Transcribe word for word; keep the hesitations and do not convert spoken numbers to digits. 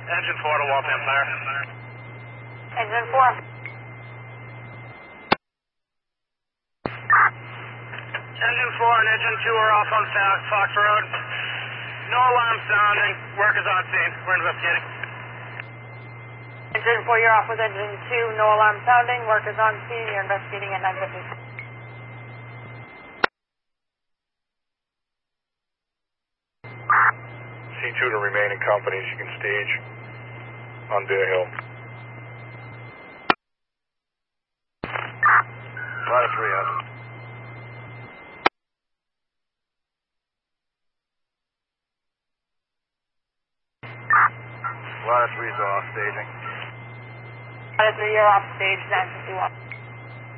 Engine four to Waltham Fire. Engine four. Engine four and engine two are off on Fox Road. No alarm sounding. Work is on scene. We're investigating. Engine four, you're off with engine two. No alarm sounding. Work is on scene. You're investigating at nine fifty. C two to remaining companies. You can stage on Bear Hill. Ladder three up. Ladder three's off staging. Ladder three, you're off stage nine fifty-one.